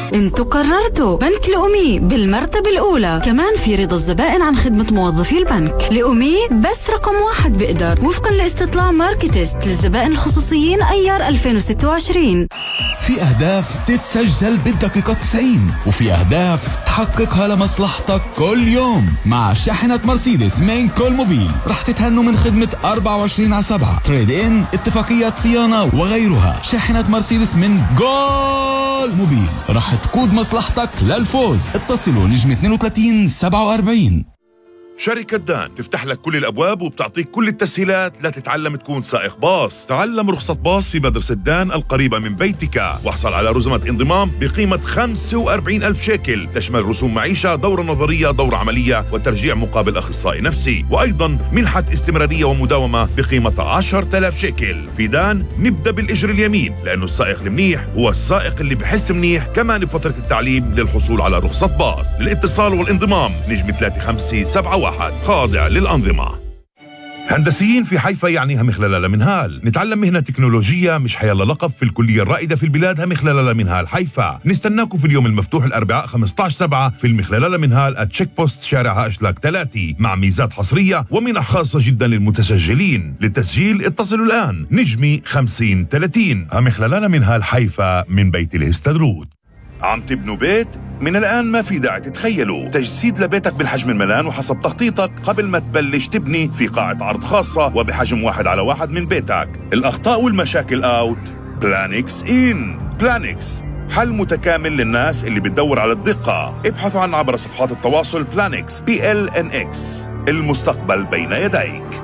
انتوا قررتوا بنك لأمي بالمرتبة الأولى. كمان في رضا الزبائن عن خدمة موظفي البنك. لأمي بس رقم 1 بقدر وفقا لاستطلاع ماركتست للزبائن الخصوصيين أيار 2026. في أهداف تتسجل بالدقيقة 90 وفي أهداف تحققها لمصلحتك كل يوم. مع شاحنة مرسيدس من كل موبيل رح تتهنوا من خدمة 24/7 تريد إن، اتفاقيات صيانة وغيرها. شاحنة مرسيدس من جول موبيل رح تقود مصلحتك للفوز. اتصلوا نجم 32 47. شركة دان تفتح لك كل الأبواب وبتعطيك كل التسهيلات لتتعلم تكون سائق باص. تعلم رخصة باص في مدرسة دان القريبة من بيتك، واحصل على رسومات انضمام بقيمة 45,000 شيكل، تشمل رسوم معيشة، دورة نظرية، دورة عملية، وترجيع مقابل أخصائي نفسي، وأيضا منحة استمرارية ومداومة بقيمة 10,000 شيكل. في دان نبدأ بالإجر اليمين، لأنه السائق المنيح هو السائق اللي بحس منيح كمان بفترة التعليم للحصول على رخصة باص. للاتصال والانضمام نجم 3571 خاضع للأنظمة. هندسيين في حيفا يعني همخلالة منهال. نتعلم مهنة تكنولوجية مش حيلا لقب في الكلية الرائدة في البلاد همخلالة منهال حيفا. نستناكم في اليوم المفتوح الأربعاء 15/7 في المخلالة منهال @تشيك بوست شارع هاشلاك 3 مع ميزات حصرية ومنح خاصة جدا للمتسجلين. للتسجيل اتصلوا الآن نجمي 5030. همخلالة منهال حيفا من بيت الهستدرود. عم تبنوا بيت؟ من الآن ما في داعي تتخيلوا. تجسيد لبيتك بالحجم الملان وحسب تخطيطك قبل ما تبلش تبني في قاعة عرض خاصة وبحجم 1:1 من بيتك. الأخطاء والمشاكل أوت، بلانكس إن. بلانكس حل متكامل للناس اللي بتدور على الدقة. ابحثوا عن عبر صفحات التواصل بلانكس PLNX. المستقبل بين يديك.